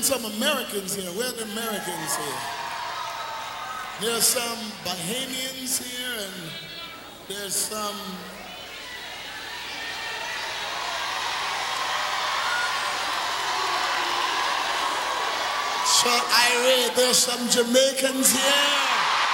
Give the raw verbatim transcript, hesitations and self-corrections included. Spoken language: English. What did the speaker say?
some Americans here. Where are the Americans here? There's some Bahamians here, and there's some... So Irene, there's some Jamaicans here.